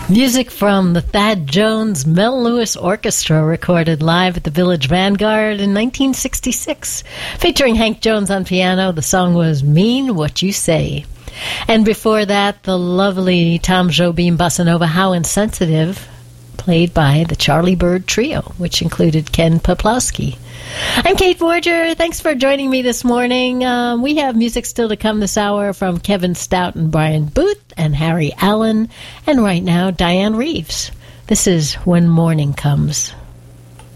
Music from the Thad Jones Mel Lewis Orchestra, recorded live at the Village Vanguard in 1966. Featuring Hank Jones on piano, the song was Mean What You Say. And before that, the lovely Tom Jobim Bossa Nova, How Insensitive, played by the Charlie Bird Trio, which included Ken Poplowski. I'm Kate Forger. Thanks for joining me this morning. We have music still to come this hour from Kevin Stout and Brian Booth and Harry Allen, and right now, Diane Reeves. This is When Morning Comes.